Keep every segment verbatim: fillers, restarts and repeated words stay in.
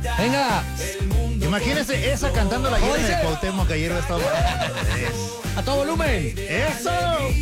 Venga. Imagínese esa cantando la llena de Cuauhtémoc que ayer estaba. A todo volumen. ¡Eso!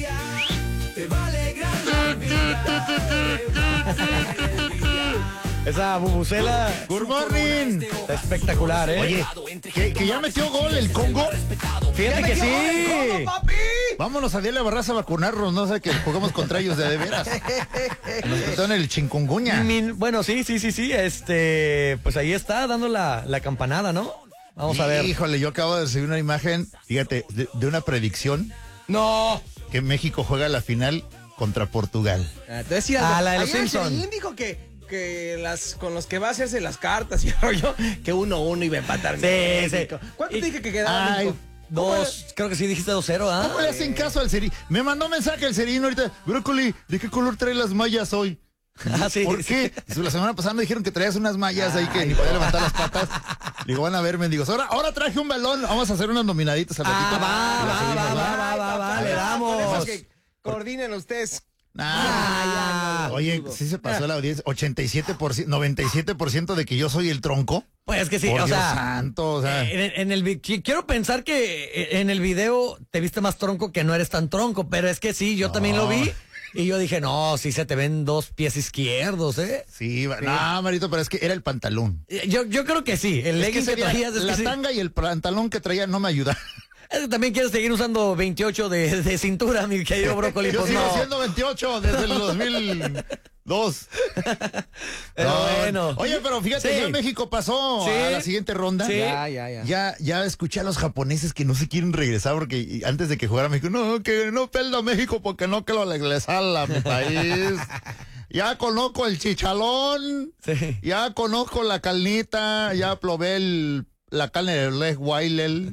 Esa bubucela. Good morning. Está espectacular, ¿eh? Oye, que, que ya metió gol el Congo. Fíjate que sí. Vámonos a Dialia Barraza a vacunarnos, no sé que jugamos contra ellos de de veras. Nos quitaron el chikungunya. Min- Bueno, sí, sí, sí, sí. Este, pues ahí está dando la, la campanada, ¿no? Vamos a ver. Híjole, yo acabo de recibir una imagen, fíjate, de, de una predicción No. que México juega la final contra Portugal. Ah, te decía, Ah, la de los ayer Simpson. Cherín dijo que, que las, con los que va a hacerse las cartas y el rollo, que uno uno iba a empatar. Sí, México. sí. ¿Cuánto Y- dije que quedaba Ay, México? Dos, creo que sí dijiste dos cero, ¿ah? ¿Cómo le hacen caso al Seri? Me mandó mensaje el Serino ahorita. Brócoli, ¿de qué color trae las mallas hoy? Ah, sí, ¿Por sí. qué? Dice, la semana pasada me dijeron que traías unas mallas ahí que ni podía levantar las patas. Digo, van a ver, mendigos. Ahora, ahora traje un balón. Vamos a hacer unas nominaditas al Ah, ratito. va, Y las va, seguimos, va, ¿va? va, va, va, le damos. Por eso es que coordinen ustedes. Nah. Ah, ya, no, Oye, dudo. sí se pasó la audiencia. ochenta y siete por ciento, noventa y siete por ciento de que yo soy el tronco. Pues es que sí, Por o Dios sea. santo, o sea. En, en el vi- qui- quiero pensar que en el video te viste más tronco que no eres tan tronco, pero es que sí, yo también lo vi y yo dije, no, sí se te ven dos pies izquierdos, ¿eh? Sí, va- no, Marito, pero es que era el pantalón. Yo, yo creo que sí, el Es que legging que sería traías es la que sí. tanga y el pantalón que traía no me ayuda. Es que también quieres seguir usando veintiocho de, de cintura, mi querido Brócoli, Yo pues sigo no. siendo veintiocho desde el dos mil dos. Pero No, bueno. Oye, pero fíjate, Sí. ya México pasó Sí. a la siguiente ronda. Sí. Ya, ya, ya. Ya, ya escuché a los japoneses que no se quieren regresar porque antes de que jugara México, no, que no pelda México porque no que lo le sala a mi país. Ya conozco el chichalón, Sí. ya conozco la carnita, ya probé el, la carne del leg Wailel.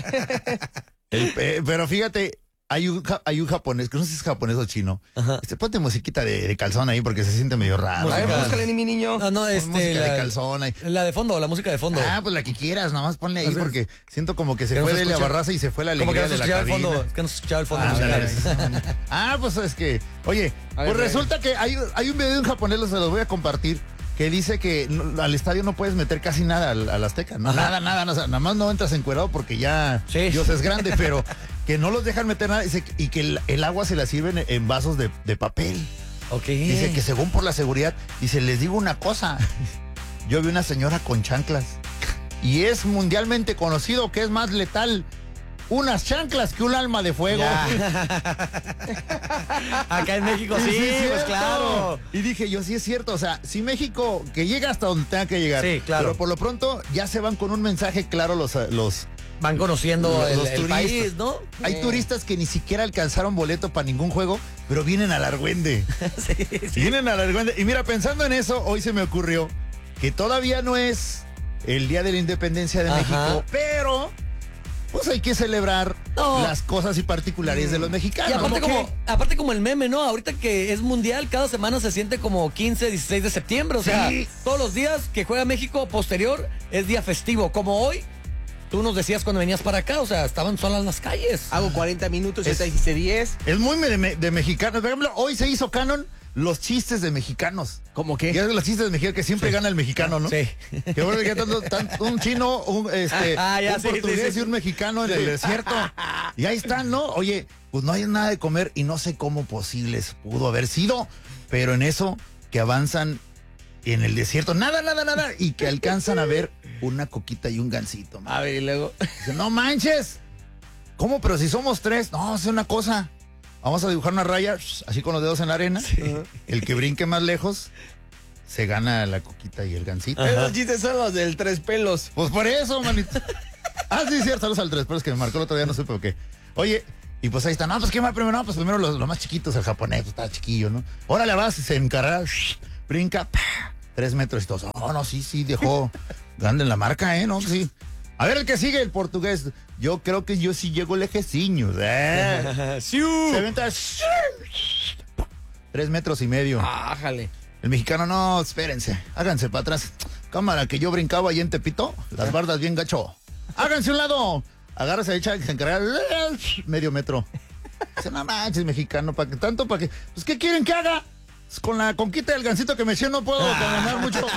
El pe- pero fíjate, hay un, ja- hay un japonés, que no sé si es japonés o chino. Ajá. Este, ponte musiquita de, de calzón ahí porque se siente medio raro. A ver, Música. búscale, mi niño. No, no, Pon este. música La, de calzón ahí. la de fondo, la música de fondo. Ah, pues la que quieras, nomás ponle ahí Así es. porque siento como que se Que no fue se de la escucha. barraza y se fue la Como que alegría no se de la escuchaba el cabina. fondo, que no se escuchaba el fondo Ah, musical. ándale. Ah, pues es que, oye, A ver, pues ve. resulta que hay, hay un video de un japonés, se los voy a compartir, que dice que no- al estadio no puedes meter casi nada al, al Azteca, ¿no? Ajá. Nada, nada, no, o sea, nada más no entras encuerado porque ya Sí. Dios es grande, pero que no los dejan meter nada dice, y que el, el agua se la sirven en vasos de, de papel. Ok. Dice que según por la seguridad, dice, les digo una cosa, yo vi una señora con chanclas y es mundialmente conocido que es más letal unas chanclas que un alma de fuego. Acá en México sí, es pues cierto. claro. Y dije yo, sí es cierto, o sea, si México, que llega hasta donde tenga que llegar. Sí, claro. Pero por lo pronto ya se van con un mensaje claro los... los Van conociendo Los- el, los el turistas. país, ¿no? hay Eh. turistas que ni siquiera alcanzaron boleto para ningún juego, pero vienen al Argüende. Sí, sí. Vienen al Argüende. Y mira, pensando en eso, hoy se me ocurrió que todavía no es el Día de la Independencia de Ajá. México, pero pues hay que celebrar No. las cosas y particulares de los mexicanos. Y aparte ¿no? como, aparte como el meme, ¿no? Ahorita que es mundial, cada semana se siente como quince, dieciséis de septiembre. O sea, Sí. todos los días que juega México posterior es día festivo. Como hoy, tú nos decías cuando venías para acá, o sea, estaban solas las calles. Hago cuarenta minutos, Es- ya te hice diez. Es muy de, me- de mexicanos. Por ejemplo, hoy se hizo canon los chistes de mexicanos. ¿Cómo Ya qué? ves los chistes de mexicanos que siempre gana el mexicano, ¿no? Sí. Que bueno que tanto, tanto- un chino, un, este, Ah, ya, un sí, portugués sí, sí. y un mexicano en el desierto. Y ahí están, ¿no? Oye, pues no hay nada de comer y no sé cómo posibles pudo haber sido, pero en eso que avanzan en el desierto, nada, nada, nada, y que alcanzan a ver una coquita y un gansito. man. A ver, y luego. Dicen, no manches. ¿Cómo? Pero si somos tres. No, es una cosa. Vamos a dibujar una raya, así con los dedos en la arena. El que brinque más lejos se gana la coquita y el gansito. Esos chistes son los del tres pelos. Pues por eso, manito. Ah, sí, cierto, saludos al tres, pero es que me marcó el otro día, no supe por qué. Oye, y pues ahí está, no, pues ¿qué más primero? No, pues primero los, los más chiquitos, el japonés, pues estaba chiquillo, ¿no? Órale, vas, se encarga, brinca, ¡pah! tres metros y todos. Oh, no, sí, sí, dejó grande en la marca, ¿eh? No, sí. A ver, el que sigue, el portugués. Yo creo que yo sí llego lejeciño. ¿eh? ¡Siu! Se aventa tres metros y medio. Ájale. El mexicano, no, espérense, háganse para atrás. Cámara, que yo brincaba ahí en Tepito, las bardas bien gacho. Háganse un lado. Agárrase a echar, se encarga medio metro. Dice, no manches, mexicano, ¿para qué tanto? ¿Para qué? Pues, ¿qué quieren que haga? con la conquista del gancito que me eché no puedo ganar mucho.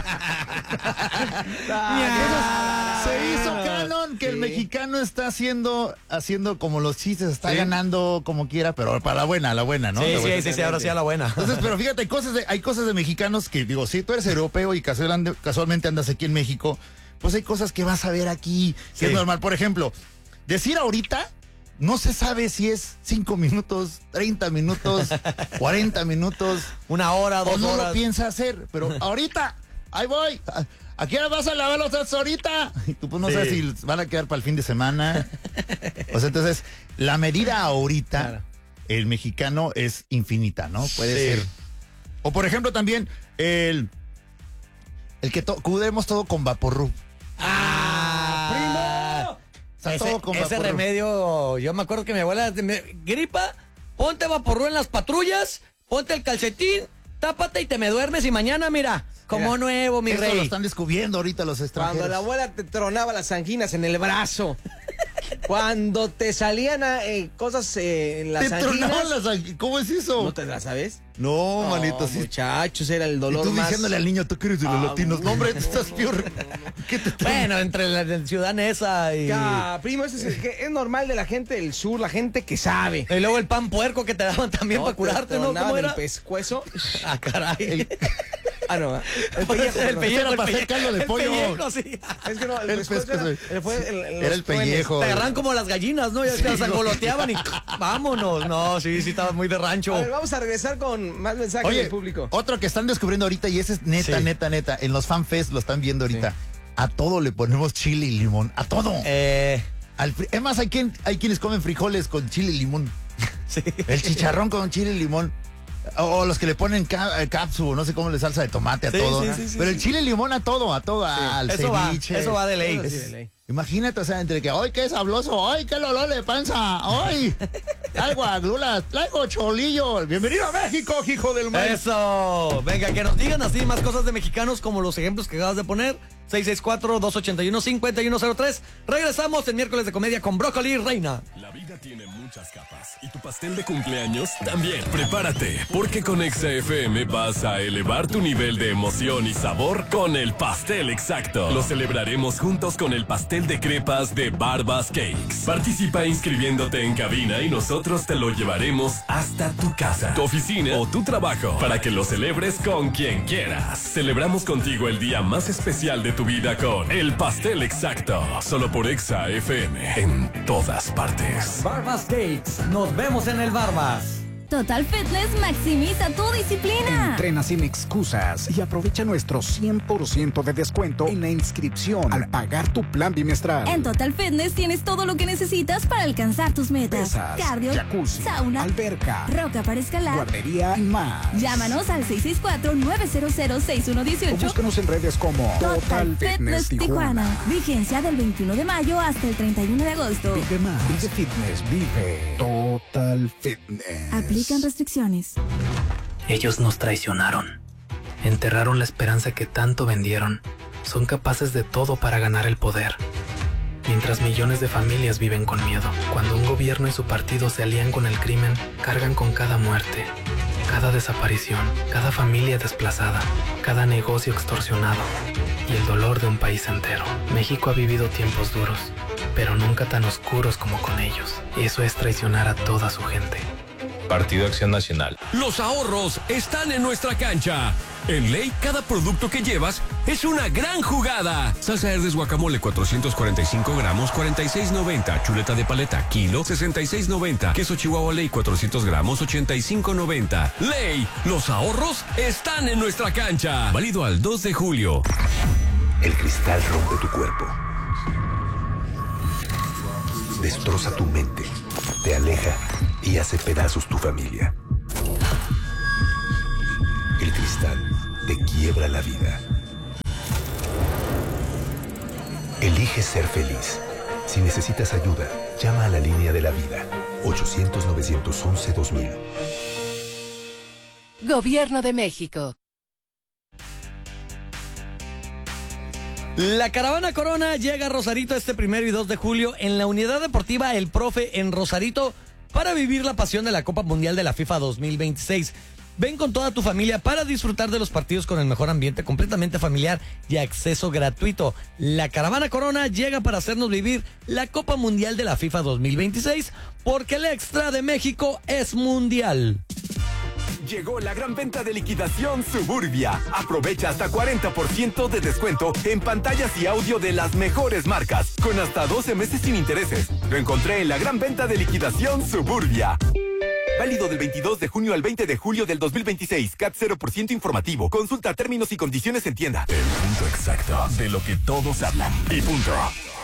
Se hizo canon que el mexicano está haciendo, haciendo como los chistes, está Sí. ganando como quiera, pero para la buena, la buena, ¿no? Sí, La buena. sí, sí, sí, ahora sí a la buena. Entonces, pero fíjate, hay cosas de, hay cosas de mexicanos que, digo, si tú eres europeo y casualmente, casualmente andas aquí en México, pues hay cosas que vas a ver aquí, que Sí. es normal. Por ejemplo, decir ahorita, no se sabe si es cinco minutos, treinta minutos, cuarenta minutos, Una hora, dos o no horas. lo piensa hacer, pero ahorita, ahí voy. ¿A qué hora vas a lavar los trastes ahorita? Y tú pues no Sí. sabes si van a quedar para el fin de semana. O sea, entonces, la medida ahorita, Claro. el mexicano es infinita, ¿no? Puede Sí. ser. O por ejemplo también, el, el que to- cubrimos todo con vaporru. ¡Ah! ¡Primo! O sea, Ese, todo con ese vaporru. remedio, yo me acuerdo que mi abuela me gripa, ponte vaporru en las patrullas, ponte el calcetín, tápate y te me duermes y mañana, mira, como Mira, nuevo, mi Eso rey. lo están descubriendo ahorita los extranjeros. Cuando la abuela te tronaba las anginas en el brazo. Cuando te salían eh, cosas eh, en las Te anginas. tronaban las angi- ¿Cómo es eso? ¿No te las sabes? No, No, manito, sí. muchachos, era el Y dolor tú más... diciéndole al niño, tú que eres de los Ah, latinos. No, hombre, tú estás peor. ¿Qué te trae? Bueno, entre la de Ciudad Neza y... Ya, primo, ese es, el que es normal de la gente del sur, la gente que sabe. Y luego el pan puerco que te daban también No, para te curarte, ¿no? tronaban ¿Cómo el era? pescuezo. Ah, caray. El- Ah, no, el pellejo. el perdón. pellejo, Era el para hacer pellejo, caldo de el pollo. pellejo, sí. Es que no, el, El pescuezo pescuezo. era, el- fue el- el- Era los el truenes. pellejo. Te agarran como las gallinas, ¿no? Ya Sí, te las no. angoloteaban y vámonos. No, sí, sí, estaba muy de rancho. A ver, vamos a regresar con más mensajes Oye, del público. otro que están descubriendo ahorita, y ese es neta, Sí. neta, neta, en los fanfest lo están viendo ahorita. A todo le ponemos chile y limón. A todo. Eh, Al fri- es más, hay, quien, hay quienes comen frijoles con chile y limón. sí. El chicharrón con chile y limón. O, o los que le ponen ca- eh, cápsula, no sé cómo le salsa de tomate a Sí, todo. sí, sí, sí, Pero el sí. chile y limón a todo, a todo, al Eso va, ceviche. eso va de ley. Eso sí, de ley. Imagínate, o sea, entre que, ¡ay, qué sabroso! ¡Ay, qué olor de panza! ¡Ay! Traigo agrulas, traigo cholillo. ¡Bienvenido a México, hijo del mar! Eso. Venga, que nos digan así más cosas de mexicanos como los ejemplos que acabas de poner. seis seis cuatro, dos ocho uno, cinco uno cero tres. Regresamos en miércoles de comedia con Brócoli y Reina. La vida tiene muchas capas y tu pastel de cumpleaños también. Prepárate, porque con Exa F M vas a elevar tu nivel de emoción y sabor con el pastel exacto. Lo celebraremos juntos con el pastel de crepas de Barbas Cakes. Participa inscribiéndote en cabina y nosotros te lo llevaremos hasta tu casa, tu oficina o tu trabajo para que lo celebres con quien quieras. Celebramos contigo el día más especial de tu vida con el pastel exacto. Solo por Exa F M en todas partes. Barbas Cakes. Nos vemos en el Barbas. Total Fitness maximiza tu disciplina. Entrena sin excusas y aprovecha nuestro cien por ciento de descuento en la inscripción al pagar tu plan bimestral. En Total Fitness tienes todo lo que necesitas para alcanzar tus metas. Pesas, Cardio, jacuzzi, sauna, alberca, roca para escalar. guardería y más. Llámanos al seis seis cuatro, nueve cero cero, seis uno uno O ocho. búscanos en redes como Total Fitness Tijuana. Vigencia del veintiuno de mayo hasta el treinta y uno de agosto. Vive más. Vive Fitness. Vive Total Fitness. Aplican restricciones. Ellos nos traicionaron. Enterraron la esperanza que tanto vendieron. Son capaces de todo para ganar el poder. Mientras millones de familias viven con miedo. Cuando un gobierno y su partido se alían con el crimen, cargan con cada muerte, cada desaparición, cada familia desplazada, cada negocio extorsionado y el dolor de un país entero. México ha vivido tiempos duros, pero nunca tan oscuros como con ellos. Eso es traicionar a toda su gente. Partido Acción Nacional. Los ahorros están en nuestra cancha. En Ley, cada producto que llevas es una gran jugada. Salsa Herdes guacamole cuatrocientos cuarenta y cinco gramos, cuarenta y seis noventa. Chuleta de paleta, kilo, sesenta y seis noventa. Queso Chihuahua Ley cuatrocientos gramos, ochenta y cinco noventa. Ley, los ahorros están en nuestra cancha. Válido al dos de julio. El cristal rompe tu cuerpo. Destroza tu mente. Te aleja y hace pedazos tu familia. El cristal te quiebra la vida. Elige ser feliz. Si necesitas ayuda, llama a la línea de la vida. ochocientos, novecientos once, dos mil. Gobierno de México. La caravana Corona llega a Rosarito este primero y dos de julio en la unidad deportiva El Profe en Rosarito para vivir la pasión de la Copa Mundial de la FIFA dos mil veintiséis. Ven con toda tu familia para disfrutar de los partidos con el mejor ambiente, completamente familiar y acceso gratuito. La Caravana Corona llega para hacernos vivir la Copa Mundial de la FIFA dos mil veintiséis, porque el extra de México es mundial. Llegó la gran venta de liquidación Suburbia. Aprovecha hasta cuarenta por ciento de descuento en pantallas y audio de las mejores marcas, con hasta doce meses sin intereses. Lo encontré en la gran venta de liquidación Suburbia. Válido del veintidós de junio al veinte de julio del dos mil veintiséis. C A T cero por ciento informativo. Consulta términos y condiciones en tienda. El punto exacto de lo que todos hablan. Y punto.